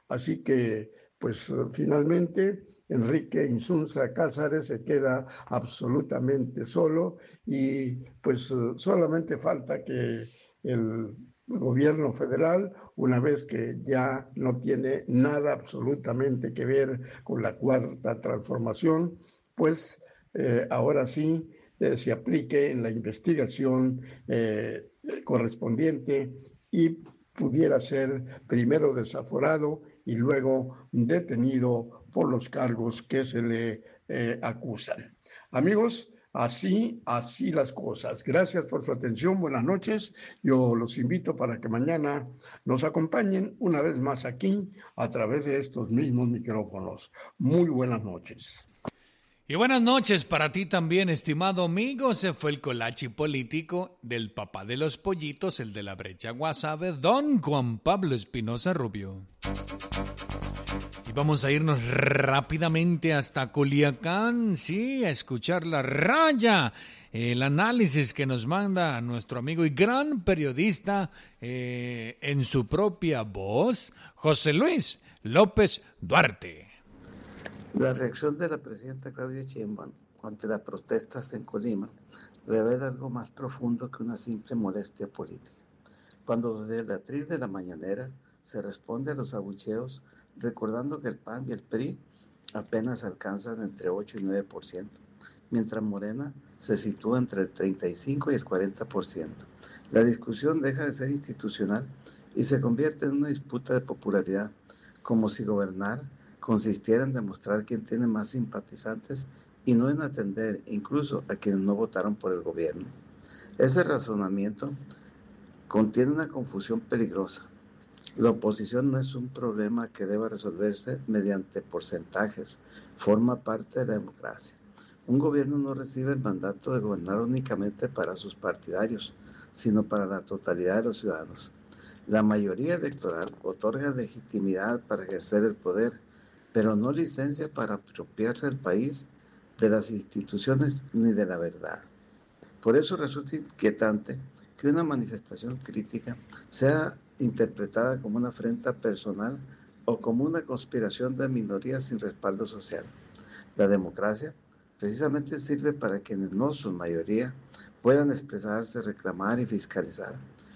Así que, pues finalmente, Enrique Insunza Cázares se queda absolutamente solo y pues solamente falta que el gobierno federal, una vez que ya no tiene nada absolutamente que ver con la cuarta transformación, pues ahora sí se aplique en la investigación correspondiente y pudiera ser primero desaforado y luego detenido por los cargos que se le acusan. Amigos, así las cosas. Gracias por su atención, buenas noches. Yo los invito para que mañana nos acompañen una vez más aquí a través de estos mismos micrófonos. Muy buenas noches. Y buenas noches para ti también, estimado amigo. Se fue el colachi político del papá de los pollitos, el de la brecha Guasave, don Juan Pablo Espinosa Rubio. Y vamos a irnos rápidamente hasta Culiacán, sí, a escuchar la raya, el análisis que nos manda nuestro amigo y gran periodista en su propia voz, José Luis López Duarte. La reacción de la presidenta Claudia Sheinbaum ante las protestas en Colima revela algo más profundo que una simple molestia política. Cuando desde el atril de la mañanera se responde a los abucheos recordando que el PAN y el PRI apenas alcanzan entre 8 y 9%, mientras Morena se sitúa entre el 35 y el 40%. La discusión deja de ser institucional y se convierte en una disputa de popularidad, como si gobernar consistiera en demostrar quién tiene más simpatizantes y no en atender incluso a quienes no votaron por el gobierno. Ese razonamiento contiene una confusión peligrosa. La oposición no es un problema que deba resolverse mediante porcentajes, forma parte de la democracia. Un gobierno no recibe el mandato de gobernar únicamente para sus partidarios, sino para la totalidad de los ciudadanos. La mayoría electoral otorga legitimidad para ejercer el poder, pero no licencia para apropiarse del país, de las instituciones ni de la verdad. Por eso resulta inquietante que una manifestación crítica sea interpretada como una afrenta personal o como una conspiración de minorías sin respaldo social. La democracia precisamente sirve para quienes no son mayoría puedan expresarse, reclamar y fiscalizar.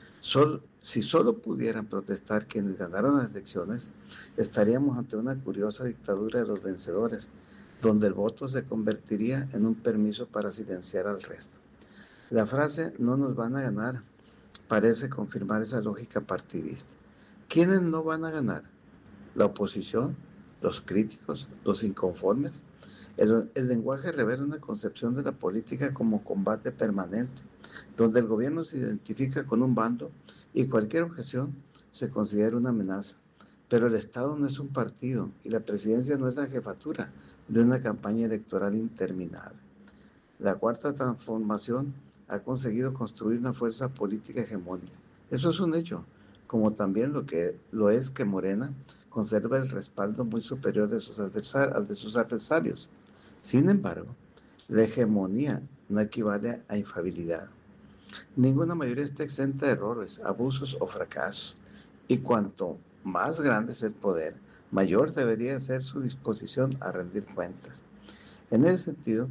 Si solo pudieran protestar quienes ganaron las elecciones, estaríamos ante una curiosa dictadura de los vencedores, donde el voto se convertiría en un permiso para silenciar al resto. La frase "no nos van a ganar" parece confirmar esa lógica partidista. ¿Quiénes no van a ganar? ¿La oposición? ¿Los críticos? ¿Los inconformes? El lenguaje revela una concepción de la política como combate permanente, donde el gobierno se identifica con un bando y cualquier objeción se considera una amenaza. Pero el Estado no es un partido y la presidencia no es la jefatura de una campaña electoral interminable. La cuarta transformación ha conseguido construir una fuerza política hegemónica. Eso es un hecho, como también lo es que Morena conserva el respaldo muy superior al de sus adversarios. Sin embargo, la hegemonía no equivale a infalibilidad. Ninguna mayoría está exenta de errores, abusos o fracasos. Y cuanto más grande es el poder, mayor debería ser su disposición a rendir cuentas. En ese sentido,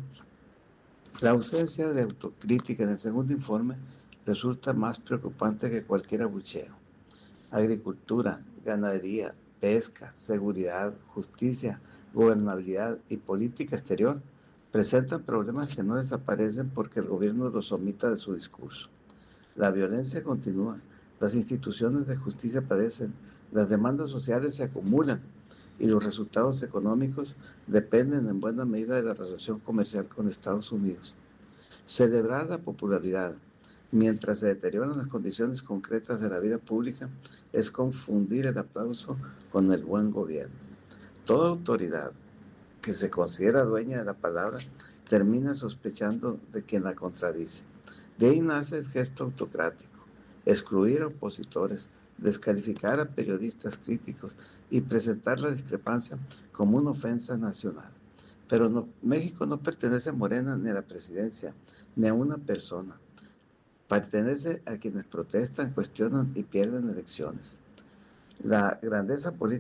la ausencia de autocrítica en el segundo informe resulta más preocupante que cualquier abucheo. Agricultura, ganadería, pesca, seguridad, justicia, gobernabilidad y política exterior presentan problemas que no desaparecen porque el gobierno los omita de su discurso. La violencia continúa, las instituciones de justicia padecen, las demandas sociales se acumulan y los resultados económicos dependen en buena medida de la relación comercial con Estados Unidos. Celebrar la popularidad mientras se deterioran las condiciones concretas de la vida pública es confundir el aplauso con el buen gobierno. Toda autoridad que se considera dueña de la palabra termina sospechando de quien la contradice. De ahí nace el gesto autocrático: excluir a opositores, descalificar a periodistas críticos y presentar la discrepancia como una ofensa nacional. Pero México no pertenece a Morena ni a la presidencia, ni a una persona. Pertenece a quienes protestan, cuestionan y pierden elecciones. La grandeza política